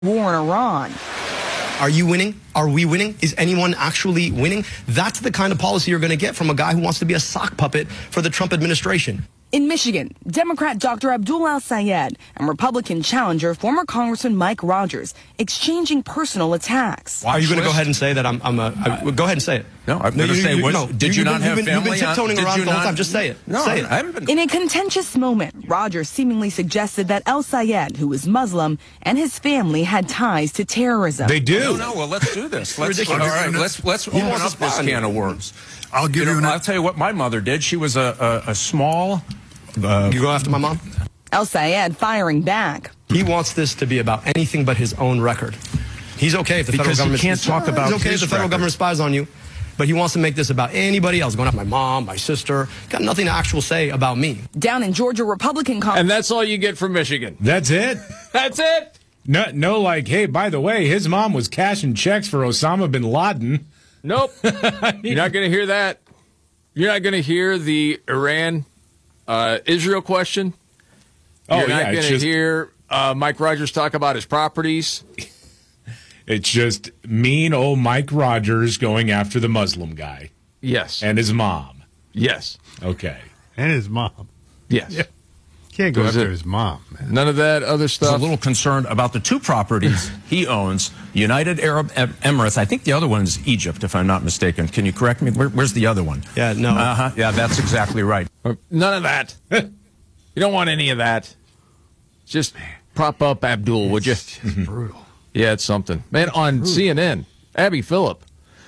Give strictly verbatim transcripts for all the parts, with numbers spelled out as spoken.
war in Iran. Are you winning? Are we winning? Is anyone actually winning? That's the kind of policy you're going to get from a guy who wants to be a sock puppet for the Trump administration. In Michigan, Democrat Doctor Abdul El-Sayed and Republican challenger former Congressman Mike Rogers exchanging personal attacks. Are you going to go ahead and say that I'm, I'm a... I, go ahead and say it. No, I'm going to say, you, what, no, did you, you not been, have you've been, family? You've been tiptoeing on, around you the whole not, time. Just say it. No, say it. I haven't been... In a contentious moment, Rogers seemingly suggested that El-Sayed, who is Muslim, and his family had ties to terrorism. They do. No, no, well, let's do this. Let's, all Ridiculous. right, let's, let's open Yeah, up this can of worms. I'll give you, you know, an... I'll tell you what my mother did. She was a, a, a small... Uh, you go after my mom? El-Sayed firing back. He wants this to be about anything but his own record. He's okay if the because federal government... he can't talk about He's okay if his the federal record. government spies on you, but he wants to make this about anybody else, going after my mom, my sister. Got nothing to actually say about me. Down in Georgia, Republican Congress... And that's all you get from Michigan. That's it? That's it? No, no, like, hey, by the way, his mom was cashing checks for Osama bin Laden. Nope. You're not going to hear that. You're not going to hear the Iran uh, Israel question. Oh, You're not yeah, going it's to just, hear uh, Mike Rogers talk about his properties. it's just mean old Mike Rogers going after the Muslim guy Yes. and his mom. Yes. Okay. And his mom. Yes. Yeah. Can't go Was after it- his mom, man. None of that other He's a stuff. little concerned about the two properties he owns, United Arab Em- Emirates. I think the other one is Egypt, if I'm not mistaken. Can you correct me? Where, where's the other one? Yeah, no. Uh-huh. Yeah, that's exactly right. None of that. You don't want any of that. Just prop up Abdul, would you? It's just brutal. Yeah, it's something. Man, on C N N, Abby Phillip.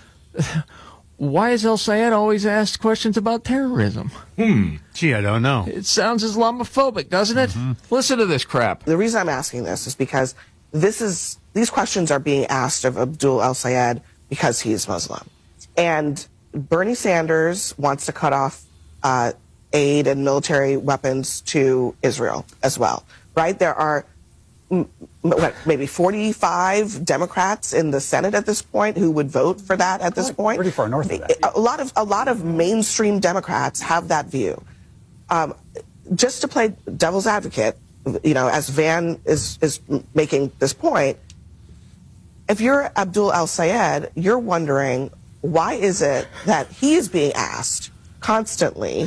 Why is El-Sayed always asked questions about terrorism? Hmm. Gee, I don't know. It sounds Islamophobic, doesn't it? Mm-hmm. Listen to this crap. The reason I'm asking this is because this is these questions are being asked of Abdul El-Sayed because he's Muslim. And Bernie Sanders wants to cut off uh, aid and military weapons to Israel as well, right? There are m- what, maybe forty-five Democrats in the Senate at this point who would vote for that at this point. Pretty far north of that. A lot of a lot of mainstream Democrats have that view. Um, just to play devil's advocate, you know, as Van is is making this point, if you're Abdul El-Sayed, you're wondering why is it that he is being asked constantly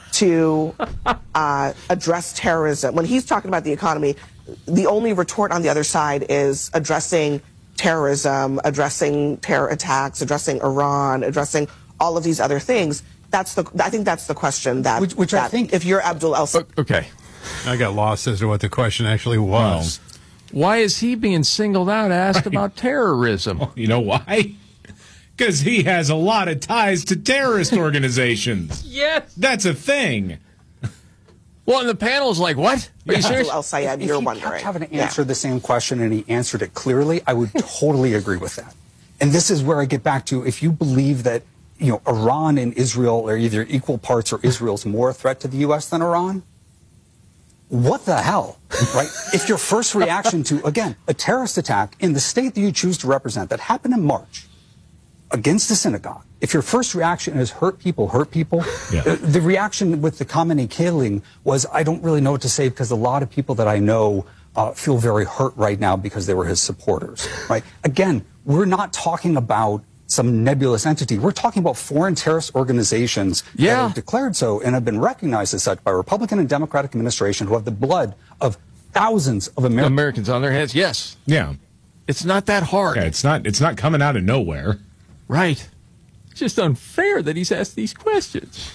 to uh, address terrorism when he's talking about the economy. The only retort on the other side is addressing terrorism, addressing terror attacks, addressing Iran, addressing all of these other things. That's the. I think that's the question that. Which- which that I think- if you're Abdul El-Sayed. Okay. I got lost as to what the question actually was. Why is he being singled out, asked about terrorism? You know why? Because he has a lot of ties to terrorist organizations. Yes. That's a thing. Well, and the panel's like, what? Are you serious? Abdul El-Sayed, If you're he wondering. kept having to Yeah. answer the same question and he answered it clearly, I would totally agree with that. And this is where I get back to, if you believe that, you know, Iran and Israel are either equal parts or Israel's more a threat to the U S than Iran, what the hell, right? If your first reaction to, again, a terrorist attack in the state that you choose to represent that happened in March against a synagogue, if your first reaction is hurt people, hurt people, Yeah. uh, the reaction with the Khamenei killing was, I don't really know what to say because a lot of people that I know uh, feel very hurt right now because they were his supporters, right? Again, we're not talking about some nebulous entity. We're talking about foreign terrorist organizations Yeah. that have declared so and have been recognized as such by Republican and Democratic administration who have the blood of thousands of Americans. Americans on their heads. Yes. Yeah. It's not that hard. Yeah, it's not it's not coming out of nowhere. Right. It's just unfair that he's asked these questions.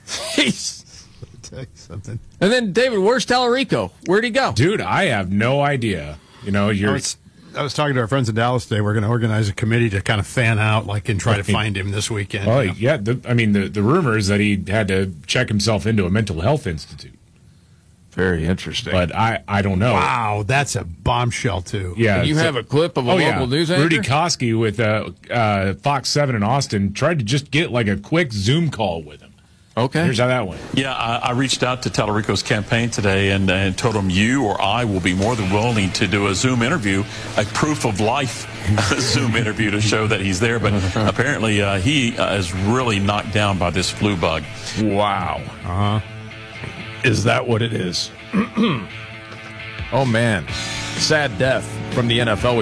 Jeez. Tell you something. And then, David, where's Tallarico? Where'd he go? Dude, I have no idea. You know, I you're was, I was talking to our friends in Dallas today. We're going to organize a committee to kind of fan out, like, and try to find him this weekend. Oh, you know. yeah. The, I mean, the, the rumor is that he had to check himself into a mental health institute. Very interesting. But I, I don't know. Wow, that's a bombshell, too. Yeah. And you so- have a clip of a oh, local yeah. news anchor? Rudy Koski with uh, uh, Fox seven in Austin tried to just get like a quick Zoom call with him. Okay. Here's how that went. Yeah, I, I reached out to Tallarico's campaign today and, and told him you or I will be more than willing to do a Zoom interview, a proof of life Zoom interview to show that he's there. But apparently uh, he uh, is really knocked down by this flu bug. Wow. Uh-huh. Is that what it is? Oh, man. sad death from the N F L.